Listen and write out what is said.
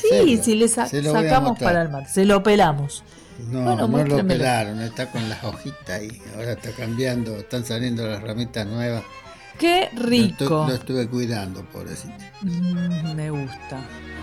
Sí, serio. si le Se lo voy a sacamos para mostrar. el mar, se lo pelamos. No, Bueno, no lo muéstremelo. pelaron, está con las hojitas y ahora está cambiando, están saliendo las ramitas nuevas. Qué Lo rico. estuve cuidando, pobrecito. Me gusta.